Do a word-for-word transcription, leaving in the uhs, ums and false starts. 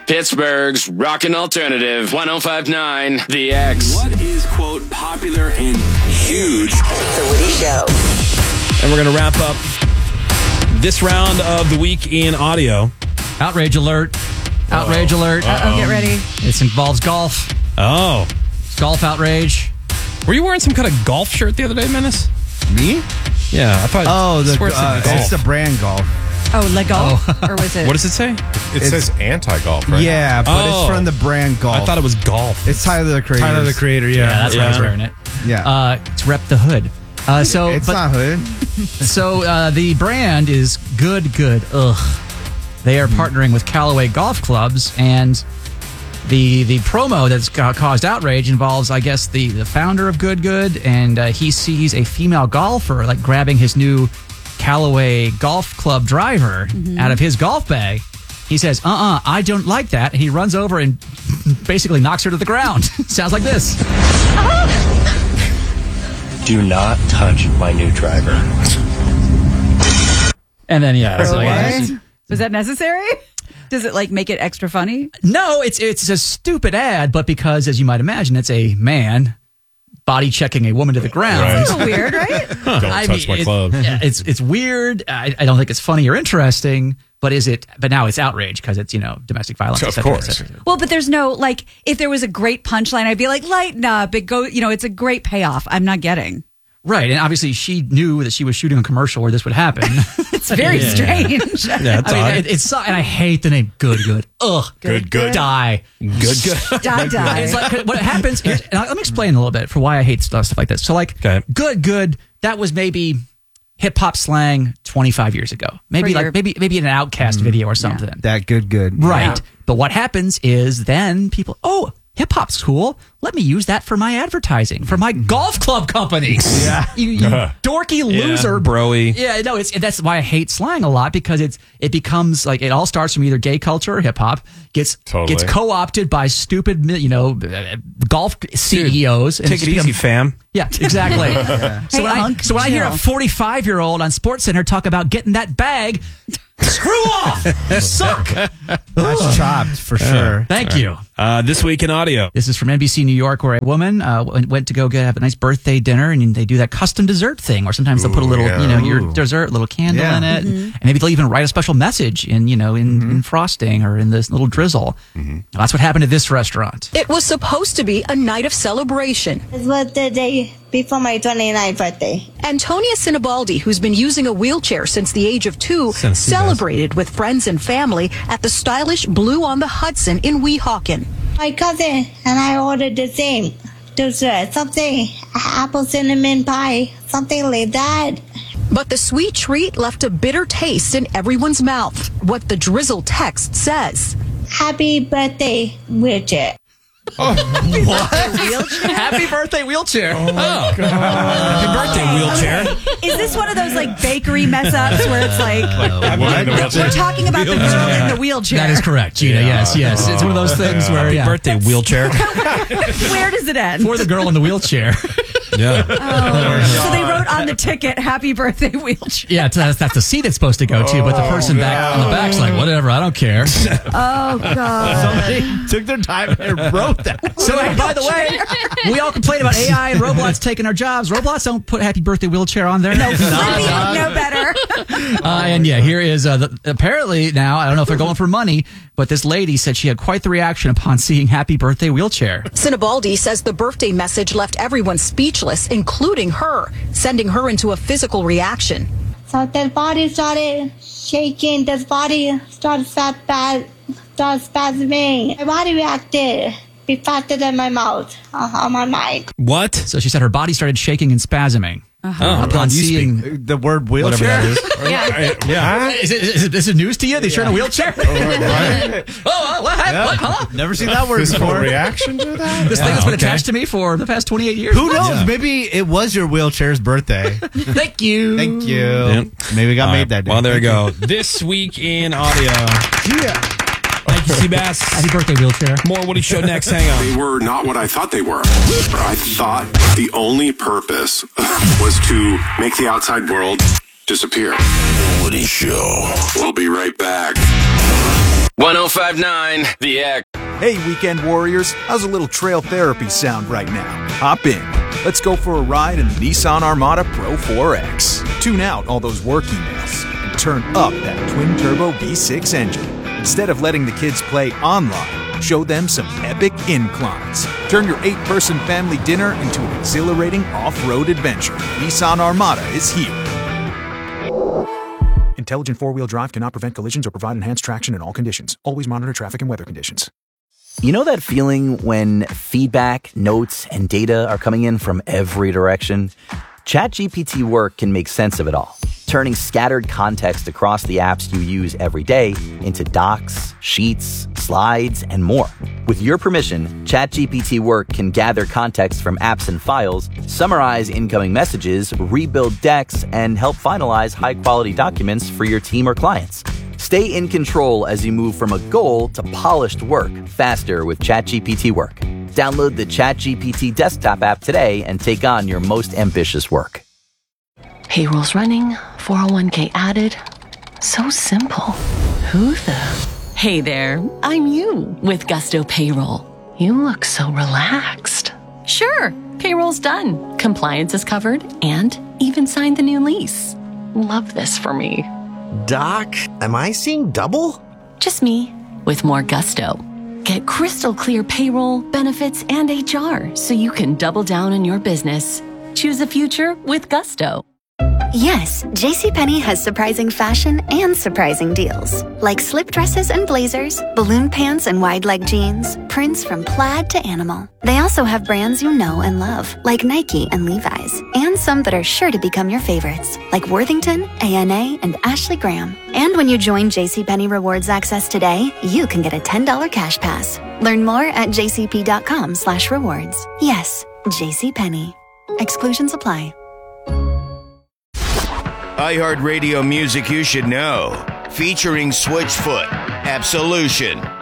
Pittsburgh's rockin' alternative, one oh five point nine The X. What is, quote, popular and huge? The Woody Show. And we're going to wrap up this round of the week in audio. Outrage alert. Outrage Uh-oh. alert. Uh-oh, get ready. This involves golf. Oh. Golf outrage. Were you wearing some kind of golf shirt the other day, Menace? Me? Yeah, I thought. Oh, the, swear it said uh, golf. it's the brand golf. Oh, Le Golf? Or was it? What does it say? It says anti-golf, right? Yeah, but Oh. it's from the brand golf. I thought it was golf. It's Tyler the Creator. Tyler the Creator, yeah. Yeah, that's why I was Yeah. wearing it. Yeah. Uh, it's Rep the Hood. Uh, so, it's but, not hood. so uh, the brand is Good Good. Ugh. They are partnering with Callaway Golf Clubs, and the the promo that's ca- caused outrage involves, I guess, the, the founder of Good Good, and uh, he sees a female golfer like grabbing his new Callaway Golf Club driver out of his golf bag. He says, uh-uh, I don't like that. And he runs over and basically knocks her to the ground. Sounds like this. Do not touch my new driver. And then, yeah. so, Okay. yeah. Was that necessary? Does it like make it extra funny? No, it's it's a stupid ad, but because, as you might imagine, it's a man body checking a woman to the ground. That's a little weird, right? Don't I touch mean, my it- club. yeah, it's it's weird. I, I don't think it's funny or interesting. But is it? But now it's outrage because it's, you know, domestic violence. Of et cetera, et course. cetera. Well, but there's no, like, if there was a great punchline, I'd be like, lighten up. It go, you know, it's a great payoff. I'm not getting. Right, and obviously she knew that she was shooting a commercial where this would happen. It's very Yeah. strange. Yeah, I mean, it, it's and I hate the name Good Good. Ugh, Good, good. die. Good, good. Die, die. It's like what happens. Here's, and let me explain a little bit for why I hate stuff, stuff like this. So, like, Okay. Good Good. That was maybe hip hop slang twenty-five years ago. Maybe For like your- maybe maybe in an Outcast video or something. That good, good. Right. Yeah. But what happens is then people, oh, hip hop's cool. Let me use that for my advertising, for my golf club company. Yeah. You, you dorky loser. broy. Yeah, no, it's that's why I hate slang a lot, because it's it becomes like it all starts from either gay culture or hip hop, gets Totally. gets co-opted by stupid, you know, uh, golf C E Os. and Take it it's easy, become- fam. Yeah, exactly. So Hey, when I Unc, so when I hear a chill. forty-five year old on SportsCenter talk about getting that bag, screw off, suck. That's chopped for sure. Thank you. Uh, this week in audio. This is from N B C New York, where a woman uh, went went to go get, have a nice birthday dinner, and they do that custom dessert thing, where sometimes they'll put a little, yeah. you know, your Ooh. dessert, little candle Yeah. in it, and maybe they'll even write a special message in, you know, in, in frosting or in this little drizzle. Well, that's what happened at this restaurant. It was supposed to be a night of celebration. It was the day before my twenty-ninth birthday. Antonia Sinibaldi, who's been using a wheelchair since the age of two, Since she does. celebrated with friends and family at the stylish Blue on the Hudson in Weehawken. My cousin and I ordered the same dessert, something apple cinnamon pie, something like that. But the sweet treat left a bitter taste in everyone's mouth. What the drizzle text says. Happy birthday, wheelchair. Happy birthday, wheelchair! Oh, Happy birthday, wheelchair. Is this one of those like bakery mess ups where it's like, What? we're talking about the girl in the wheelchair? That is correct, Gina. Yes, yes. It's one of those things where, Happy yeah, birthday, wheelchair. Where does it end? for the girl in the wheelchair. Yeah. So they wrote on the ticket, happy birthday, wheelchair. Yeah, that's, that's the seat it's supposed to go to, but the person back on the back's like, whatever, I don't care. Oh, God. Somebody took their time and wrote that. So, hey, by the way, we all complain about A I and robots taking our jobs. Robots don't put happy birthday wheelchair on there. No. Flippy would know better. Uh, and yeah, here is uh, the, apparently now, I don't know if they're going for money, but this lady said she had quite the reaction upon seeing happy birthday wheelchair. Sinibaldi says the birthday message left everyone speechless, including her, sending her into a physical reaction. So the body started shaking, the body started spaz- started spasming. My body reacted be faster than my mouth uh, on my mind. What? So she said her body started shaking and spasming. Oh, upon you seeing speak. The word Whatever wheelchair. that is. Yeah. Is it, is it this is news to you? They turn a wheelchair? oh, uh, what happened? What, huh? Never seen that word Physical before. reaction to that? This Yeah, thing that's been okay. attached to me for the past twenty-eight years. Who knows? Yeah. Maybe it was your wheelchair's birthday. Thank you. Thank you. Yep. Maybe it got All made right. that day. Well, there you go. This week in audio. Yeah. Thank you, Seabass. Happy birthday, wheelchair. More Woody Show next. Hang on. They were not what I thought they were. I thought the only purpose was to make the outside world disappear. Woody Show. We'll be right back. one oh five point nine The X. Hey, weekend warriors, how's a little trail therapy sound right now? Hop in. Let's go for a ride in the Nissan Armada Pro four X. Tune out all those work emails and turn up that twin-turbo V six engine. Instead of letting the kids play online, show them some epic inclines. Turn your eight-person family dinner into an exhilarating off-road adventure. Nissan Armada is here. Intelligent four-wheel drive cannot prevent collisions or provide enhanced traction in all conditions. Always monitor traffic and weather conditions. You know that feeling when feedback, notes, and data are coming in from every direction? ChatGPT Work can make sense of it all, turning scattered context across the apps you use every day into docs, sheets, slides, and more. With your permission, ChatGPT Work can gather context from apps and files, summarize incoming messages, rebuild decks, and help finalize high-quality documents for your team or clients. Stay in control as you move from a goal to polished work faster with ChatGPT Work. Download the ChatGPT desktop app today and take on your most ambitious work. Payroll's running, four oh one k added. So simple. Who the? Hey there, I'm you with Gusto Payroll. You look so relaxed. Sure, payroll's done, compliance is covered, and even signed the new lease. Love this for me. Doc, am I seeing double? Just me, with more gusto. Get crystal clear payroll, benefits, and H R so you can double down in your business. Choose a future with gusto. Yes, JCPenney has surprising fashion and surprising deals. Like slip dresses and blazers, balloon pants and wide leg jeans, prints from plaid to animal. They also have brands you know and love, like Nike and Levi's, and some that are sure to become your favorites, like Worthington, A N A, and Ashley Graham. And when you join JCPenney Rewards Access today, you can get a ten dollars cash pass. Learn more at jcp.com slash rewards. Yes, JCPenney. Exclusions apply. iHeartRadio music you should know. Featuring Switchfoot, Absolution,